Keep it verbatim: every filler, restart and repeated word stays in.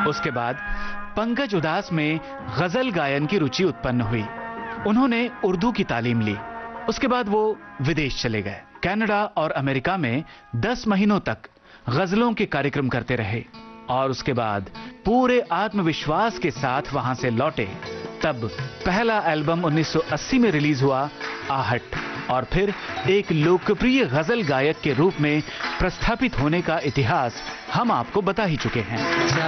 उसके बाद पंकज उदास में गजल गायन की रुचि उत्पन्न हुई। उन्होंने उर्दू की तालीम ली। उसके बाद वो विदेश चले गए। कनाडा और अमेरिका में दस महीनों तक गजलों के कार्यक्रम करते रहे और उसके बाद पूरे आत्मविश्वास के साथ वहां से लौटे। तब पहला एल्बम उन्नीस सौ अस्सी में रिलीज हुआ, आहट, और फिर एक लोकप्रिय गजल गायक के रूप में प्रस्थापित होने का इतिहास हम आपको बता ही चुके हैं।